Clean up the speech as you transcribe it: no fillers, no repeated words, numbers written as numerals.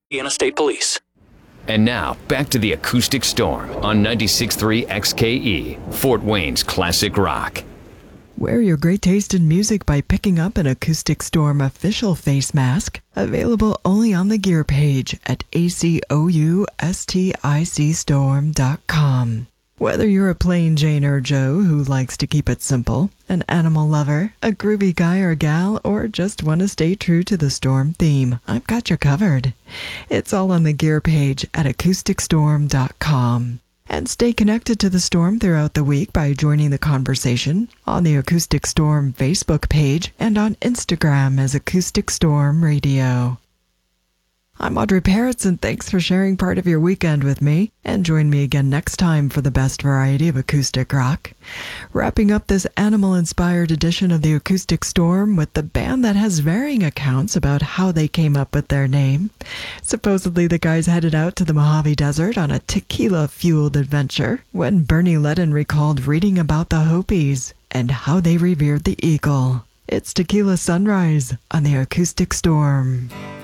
Indiana State Police. And now, back to the Acoustic Storm on 96.3 XKE, Fort Wayne's classic rock. Wear your great taste in music by picking up an Acoustic Storm official face mask, available only on the gear page at acoustic.com. Whether you're a plain Jane or Joe who likes to keep it simple, an animal lover, a groovy guy or gal, or just want to stay true to the Storm theme, I've got you covered. It's all on the gear page at acousticstorm.com. And stay connected to the Storm throughout the week by joining the conversation on the Acoustic Storm Facebook page and on Instagram as Acoustic Storm Radio. I'm Audrey Peretz, and thanks for sharing part of your weekend with me. And join me again next time for the best variety of acoustic rock. Wrapping up this animal-inspired edition of the Acoustic Storm with the band that has varying accounts about how they came up with their name. Supposedly the guys headed out to the Mojave Desert on a tequila-fueled adventure when Bernie Ledden recalled reading about the Hopis and how they revered the eagle. It's Tequila Sunrise on the Acoustic Storm.